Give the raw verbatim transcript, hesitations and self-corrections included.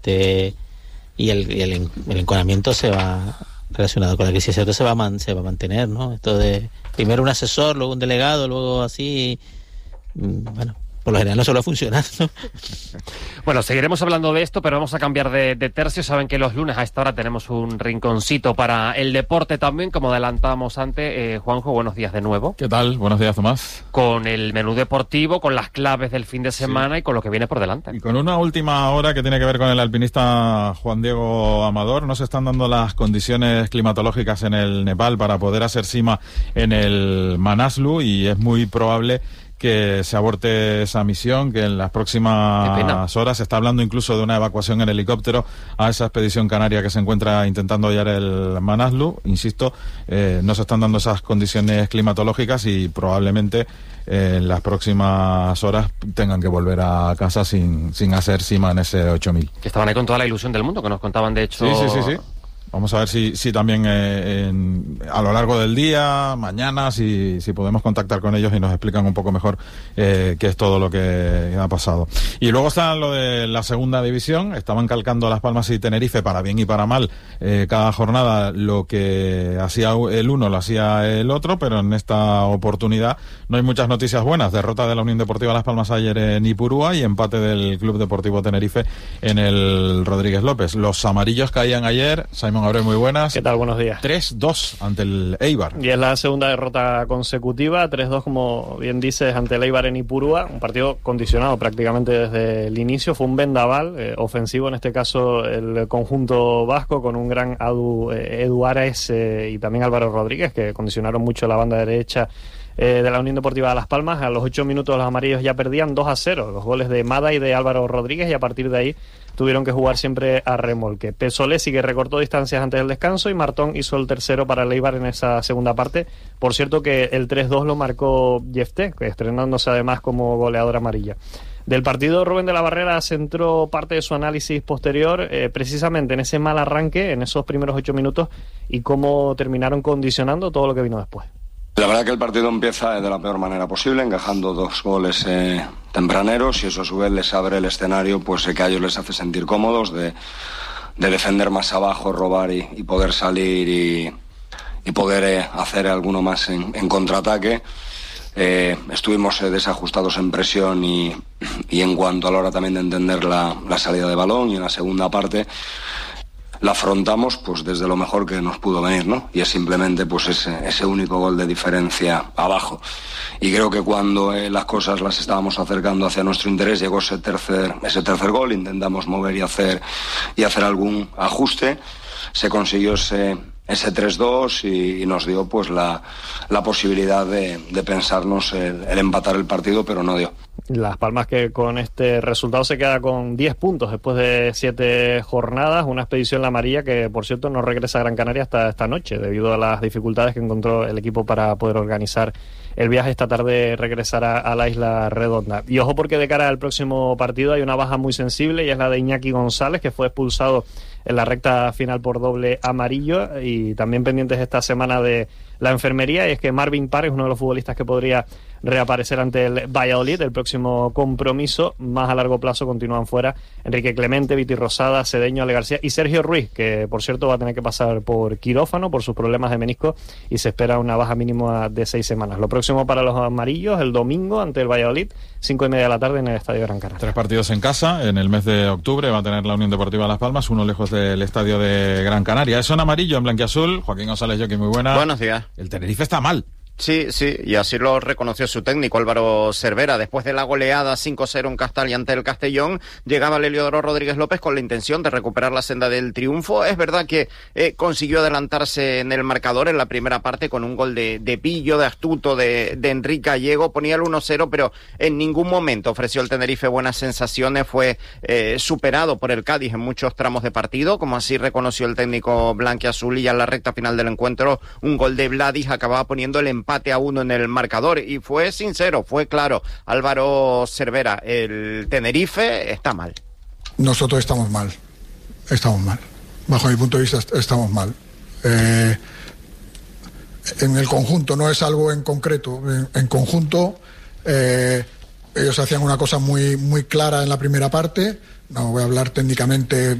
Este y el, y el, el encuadramiento se va relacionado con la crisis de se va a man, se va a mantener, ¿no? Esto de primero un asesor, luego un delegado, luego así, bueno, por lo general no suele funcionar, ¿no? Bueno, seguiremos hablando de esto, pero vamos a cambiar de, de tercio. Saben que los lunes a esta hora tenemos un rinconcito para el deporte también, como adelantábamos antes. Eh, Juanjo, buenos días de nuevo. ¿Qué tal? Buenos días, Tomás. Con el menú deportivo, con las claves del fin de semana, sí, y con lo que viene por delante. Y con una última hora que tiene que ver con el alpinista Juan Diego Amador. No se están dando las condiciones climatológicas en el Nepal para poder hacer cima en el Manaslu y es muy probable que se aborte esa misión, que en las próximas horas se está hablando incluso de una evacuación en helicóptero a esa expedición canaria que se encuentra intentando hallar el Manaslu. Insisto, eh, no se están dando esas condiciones climatológicas y probablemente eh, en las próximas horas tengan que volver a casa sin, sin hacer cima en ese ocho mil. Que estaban ahí con toda la ilusión del mundo, que nos contaban de hecho... Sí, sí, sí, sí. Vamos a ver si, si también eh, en, a lo largo del día, mañana, si, si podemos contactar con ellos y nos explican un poco mejor eh, qué es todo lo que ha pasado. Y luego está lo de la segunda división. Estaban calcando Las Palmas y Tenerife, para bien y para mal, eh, cada jornada lo que hacía el uno lo hacía el otro, pero en esta oportunidad no hay muchas noticias buenas. Derrota de la Unión Deportiva Las Palmas ayer en Ipurúa y empate del Club Deportivo Tenerife en el Rodríguez López. Los amarillos caían ayer. Simon Abreu, muy buenas. ¿Qué tal? Buenos días. tres dos ante el Eibar. Y es la segunda derrota consecutiva, tres dos, como bien dices, ante el Eibar en Ipurúa, un partido condicionado prácticamente desde el inicio. Fue un vendaval eh, ofensivo, en este caso el conjunto vasco, con un gran Adu, eh, Edu Ares eh, y también Álvaro Rodríguez, que condicionaron mucho la banda derecha eh, de la Unión Deportiva de Las Palmas. A los ocho minutos los amarillos ya perdían dos a cero, los goles de Mada y de Álvaro Rodríguez, y a partir de ahí tuvieron que jugar siempre a remolque. Pesolesi, que recortó distancias antes del descanso, y Martón hizo el tercero para el Eibar en esa segunda parte. Por cierto que el tres dos lo marcó Jefté, estrenándose además como goleador amarilla. Del partido, Rubén de la Barrera centró parte de su análisis posterior eh, precisamente en ese mal arranque, en esos primeros ocho minutos, y cómo terminaron condicionando todo lo que vino después. La verdad que el partido empieza de la peor manera posible, encajando dos goles eh, tempraneros, y eso a su vez les abre el escenario, pues que a ellos les hace sentir cómodos de, de defender más abajo, robar y, y poder salir y, y poder eh, hacer alguno más en, en contraataque. Eh, estuvimos eh, desajustados en presión y, y en cuanto a la hora también de entender la, la salida de balón, y en la segunda parte la afrontamos pues desde lo mejor que nos pudo venir, ¿no? Y es simplemente pues ese, ese único gol de diferencia abajo. Y creo que cuando eh, las cosas las estábamos acercando hacia nuestro interés, llegó ese tercer, ese tercer gol, intentamos mover y hacer, y hacer algún ajuste, se consiguió ese, ese tres dos y, y nos dio pues la, la posibilidad de, de pensarnos el, el empatar el partido, pero no dio. Las Palmas, que con este resultado se queda con diez puntos después de siete jornadas, una expedición la amarilla que, por cierto, no regresa a Gran Canaria hasta esta noche debido a las dificultades que encontró el equipo para poder organizar el viaje. Esta tarde regresará a la Isla Redonda. Y ojo, porque de cara al próximo partido hay una baja muy sensible, y es la de Iñaki González, que fue expulsado en la recta final por doble amarillo. Y también pendientes esta semana de la enfermería, y es que Marvin Parr es uno de los futbolistas que podría reaparecer ante el Valladolid. El próximo compromiso más a largo plazo continúan fuera Enrique Clemente, Viti Rosada, Cedeño, Ale García y Sergio Ruiz, que por cierto va a tener que pasar por quirófano por sus problemas de menisco, y se espera una baja mínima de seis semanas. Lo próximo para los amarillos, el domingo ante el Valladolid, cinco y media de la tarde en el Estadio Gran Canaria. Tres partidos en casa. En el mes de octubre va a tener la Unión Deportiva Las Palmas, uno lejos del Estadio de Gran Canaria. Eso en amarillo, en blanquiazul. Joaquín González Yoki, muy buena. Buenos días. El Tenerife está mal. Sí, sí, y así lo reconoció su técnico Álvaro Cervera. Después de la goleada cinco cero en Castalia ante el Castellón, llegaba Heliodoro Rodríguez López con la intención de recuperar la senda del triunfo. Es verdad que eh, consiguió adelantarse en el marcador en la primera parte con un gol de, de pillo, de astuto, de, de Enrique Gallego. Ponía el uno cero, pero en ningún momento ofreció el Tenerife buenas sensaciones. Fue eh, superado por el Cádiz en muchos tramos de partido, como así reconoció el técnico blanquiazul, y ya en la recta final del encuentro un gol de Vladis acababa poniendo el empate a uno en el marcador, y fue sincero, fue claro Álvaro Cervera: el Tenerife está mal. Nosotros estamos mal, estamos mal, bajo mi punto de vista estamos mal. Eh, en el conjunto, no es algo en concreto, en, en conjunto eh, ellos hacían una cosa muy, muy clara en la primera parte, no voy a hablar técnicamente